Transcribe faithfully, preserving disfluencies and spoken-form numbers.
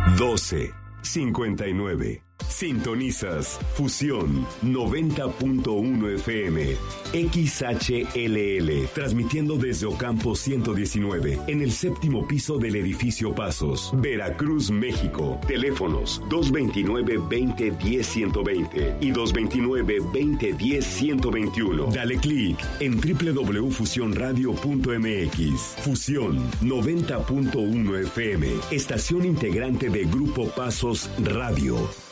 doce cincuenta y nueve. Sintonizas Fusión noventa punto uno F M, X H L L, transmitiendo desde Ocampo ciento diecinueve, en el séptimo piso del edificio Pasos, Veracruz, México. Teléfonos dos veintinueve, veinte, diez, ciento veinte y dos veintinueve, veinte, diez, ciento veintiuno. Dale clic en doble u doble u doble u punto fusión radio punto m x. Fusión noventa punto uno F M, estación integrante de Grupo Pasos Radio.